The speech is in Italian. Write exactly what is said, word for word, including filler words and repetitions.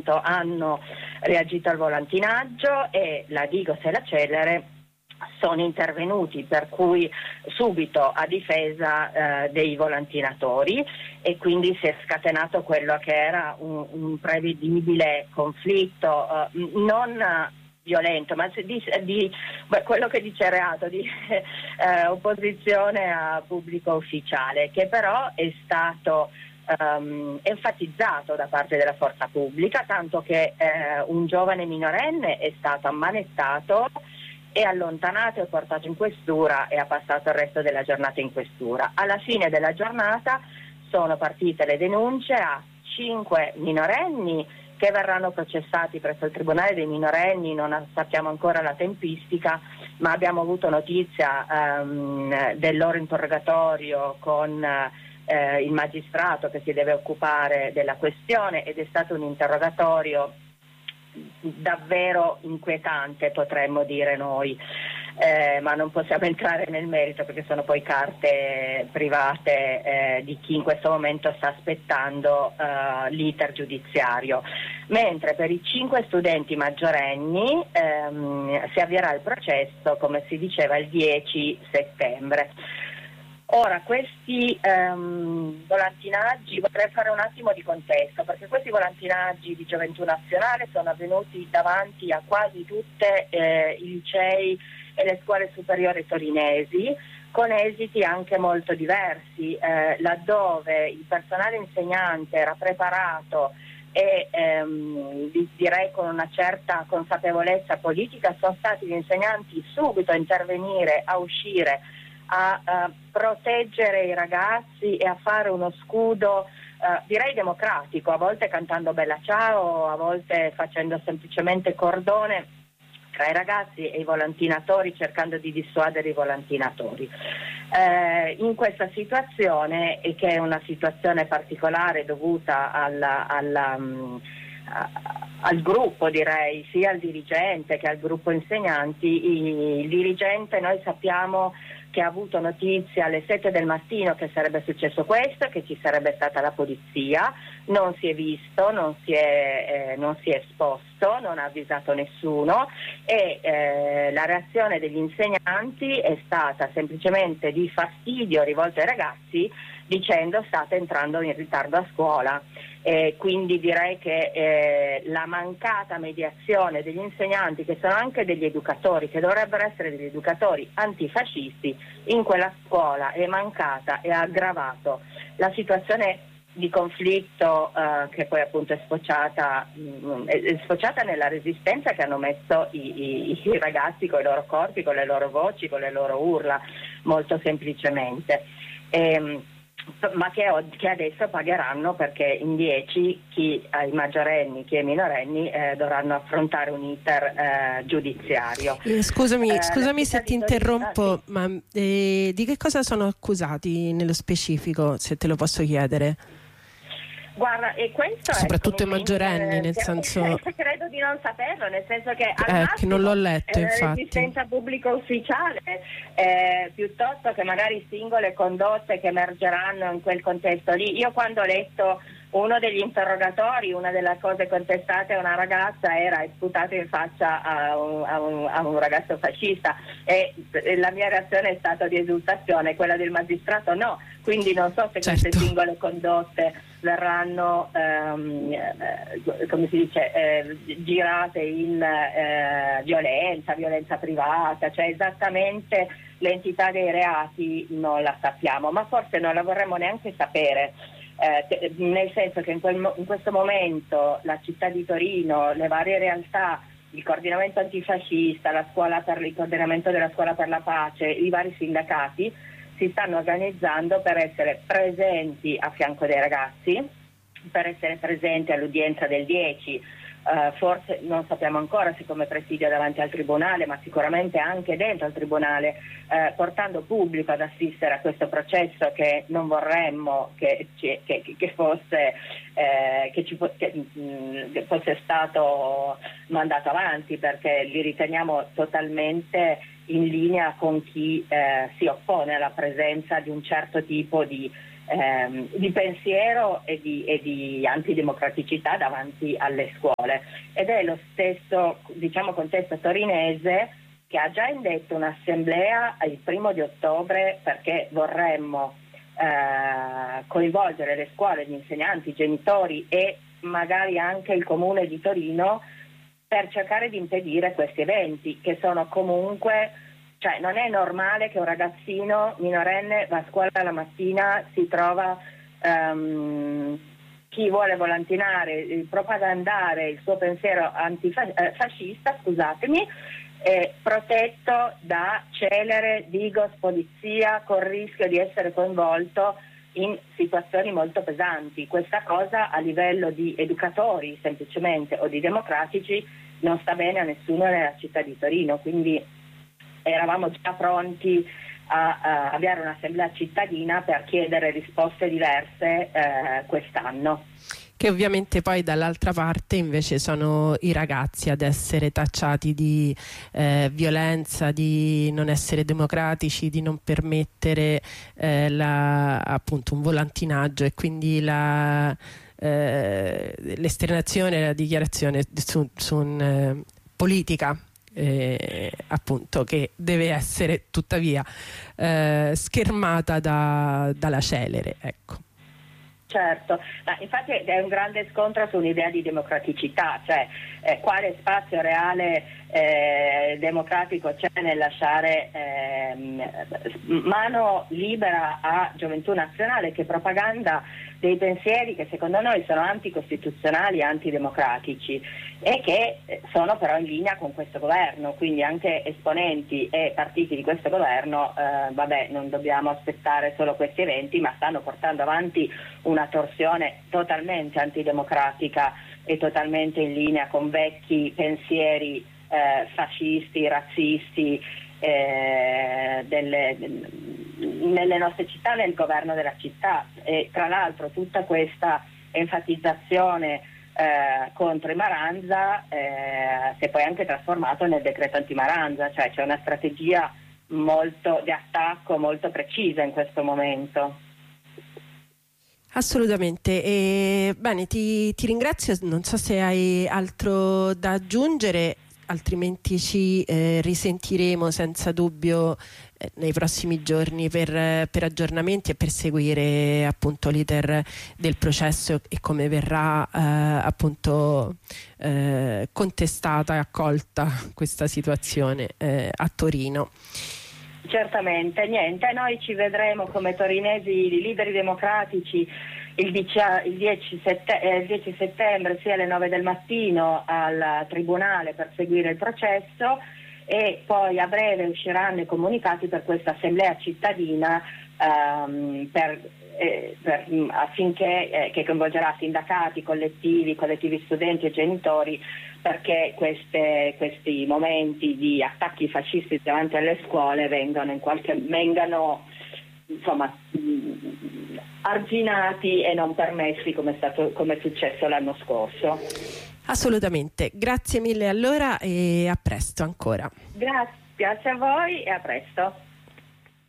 appunto hanno reagito al volantinaggio e la Digos e la Celere sono intervenuti, per cui subito a difesa eh, dei volantinatori, e quindi si è scatenato quello che era un, un prevedibile conflitto eh, non violento, ma di, di beh, quello che dice reato di eh, opposizione a pubblico ufficiale, che però è stato Um, enfatizzato da parte della forza pubblica, tanto che eh, un giovane minorenne è stato ammanettato e allontanato e portato in questura e ha passato il resto della giornata in questura. Alla fine della giornata sono partite le denunce a cinque minorenni che verranno processati presso il Tribunale dei minorenni. Non sappiamo ancora la tempistica, ma abbiamo avuto notizia um, del loro interrogatorio con Eh, il magistrato che si deve occupare della questione, ed è stato un interrogatorio davvero inquietante, potremmo dire noi, eh, ma non possiamo entrare nel merito perché sono poi carte private eh, di chi in questo momento sta aspettando eh, l'iter giudiziario. Mentre per i cinque studenti maggiorenni ehm, si avvierà il processo, come si diceva, il dieci settembre. Ora, questi ehm, volantinaggi, vorrei fare un attimo di contesto, perché questi volantinaggi di Gioventù Nazionale sono avvenuti davanti a quasi tutte eh, i licei e le scuole superiori torinesi, con esiti anche molto diversi, eh, laddove il personale insegnante era preparato e ehm, direi con una certa consapevolezza politica, sono stati gli insegnanti subito a intervenire, a uscire, a uh, proteggere i ragazzi e a fare uno scudo uh, direi democratico, a volte cantando Bella Ciao, a volte facendo semplicemente cordone tra i ragazzi e i volantinatori, cercando di dissuadere i volantinatori. Eh, in questa situazione, e che è una situazione particolare dovuta alla, alla um, al gruppo, direi, sia al dirigente che al gruppo insegnanti, il dirigente, noi sappiamo che ha avuto notizia alle sette del mattino che sarebbe successo questo, che ci sarebbe stata la polizia, non si è visto, non si è, eh, non si è esposto, non ha avvisato nessuno, e eh, la reazione degli insegnanti è stata semplicemente di fastidio rivolto ai ragazzi, dicendo state entrando in ritardo a scuola. Eh, quindi direi che eh, la mancata mediazione degli insegnanti, che sono anche degli educatori, che dovrebbero essere degli educatori antifascisti, in quella scuola è mancata e ha aggravato la situazione di conflitto eh, che poi appunto è sfociata, mh, è sfociata nella resistenza che hanno messo i, i, i ragazzi con i loro corpi, con le loro voci, con le loro urla, molto semplicemente. E, ma che, che adesso pagheranno, perché in dieci chi ai maggiorenni, chi ai minorenni eh, dovranno affrontare un iter eh, giudiziario. Eh, scusami, eh, scusami se ti interrompo, ah, sì. ma eh, di che cosa sono accusati nello specifico, se te lo posso chiedere? Guarda, e questo soprattutto è i maggiorenni, nel senso, credo di non saperlo, nel senso che al eh, massimo che non l'ho letto, è una infatti. resistenza pubblico ufficiale, eh, piuttosto che magari singole condotte che emergeranno in quel contesto lì. Io quando ho letto uno degli interrogatori, una delle cose contestate a una ragazza era hai sputato in faccia a un, a un, a un ragazzo fascista, e la mia reazione è stata di esultazione, quella del magistrato no, quindi non so se certo. queste singole condotte verranno ehm, eh, come si dice eh, girate in eh, violenza, violenza privata, cioè esattamente l'entità dei reati non la sappiamo, ma forse non la vorremmo neanche sapere. Eh, nel senso che in, quel, in questo momento la città di Torino, le varie realtà, il coordinamento antifascista, la scuola per il coordinamento della scuola per la pace, i vari sindacati si stanno organizzando per essere presenti a fianco dei ragazzi, per essere presenti all'udienza del dieci, uh, forse non sappiamo ancora se come presidio davanti al tribunale, ma sicuramente anche dentro al tribunale, uh, portando pubblico ad assistere a questo processo che non vorremmo che, che, che fosse eh, che, ci, che, mh, che fosse stato mandato avanti, perché li riteniamo totalmente in linea con chi eh, si oppone alla presenza di un certo tipo di ehm, di pensiero e di, e di antidemocraticità davanti alle scuole. Ed è lo stesso, diciamo, contesto torinese che ha già indetto un'assemblea il primo di ottobre, perché vorremmo eh, coinvolgere le scuole, gli insegnanti, i genitori e magari anche il comune di Torino per cercare di impedire questi eventi, che sono comunque, cioè non è normale che un ragazzino minorenne va a scuola la mattina, si trova um, chi vuole volantinare, propagandare il suo pensiero antifascista, scusatemi, eh, protetto da celere, digos, polizia, con il rischio di essere coinvolto in situazioni molto pesanti. Questa cosa a livello di educatori semplicemente o di democratici non sta bene a nessuno nella città di Torino, quindi eravamo già pronti a, a avviare un'assemblea cittadina per chiedere risposte diverse eh, quest'anno. Che ovviamente poi dall'altra parte invece sono i ragazzi ad essere tacciati di eh, violenza, di non essere democratici, di non permettere eh, la, appunto un volantinaggio, e quindi la, eh, l'esternazione, la dichiarazione su, su un, eh, politica. Eh, appunto, che deve essere tuttavia eh, schermata da, dalla celere, ecco. Certo, ma infatti è un grande scontro su un'idea di democraticità, cioè eh, quale spazio reale eh, democratico c'è nel lasciare eh, mano libera a Gioventù Nazionale, che propaganda dei pensieri che secondo noi sono anticostituzionali e antidemocratici e che sono però in linea con questo governo, quindi anche esponenti e partiti di questo governo, eh, vabbè, non dobbiamo aspettare solo questi eventi, ma stanno portando avanti una torsione totalmente antidemocratica e totalmente in linea con vecchi pensieri eh, fascisti, razzisti eh, delle, nelle nostre città, nel governo della città. E tra l'altro tutta questa enfatizzazione Eh, contro i Maranza eh, si è poi anche trasformato nel decreto anti-Maranza, cioè c'è una strategia molto di attacco molto precisa in questo momento. Assolutamente, e, bene, ti, ti ringrazio, non so se hai altro da aggiungere, altrimenti ci eh, risentiremo senza dubbio eh, nei prossimi giorni per, per aggiornamenti e per seguire appunto l'iter del processo e come verrà eh, appunto eh, contestata e accolta questa situazione eh, a Torino. Certamente, niente, noi ci vedremo come torinesi liberi democratici il dieci settembre sia alle nove del mattino al Tribunale per seguire il processo, e poi a breve usciranno i comunicati per questa assemblea cittadina um, per, eh, per, affinché eh, che coinvolgerà sindacati, collettivi, collettivi studenti e genitori, perché queste, questi momenti di attacchi fascisti davanti alle scuole vengano in qualche vengano insomma arginati e non permessi, come è stato come è successo l'anno scorso. Assolutamente, grazie mille allora e a presto ancora. Grazie, grazie a voi e a presto.